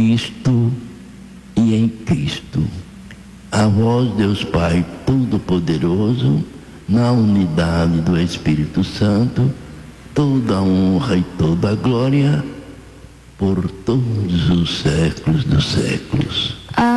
Cristo e em Cristo. A vós, Deus Pai Todo-Poderoso, na unidade do Espírito Santo, toda a honra e toda a glória por todos os séculos dos séculos.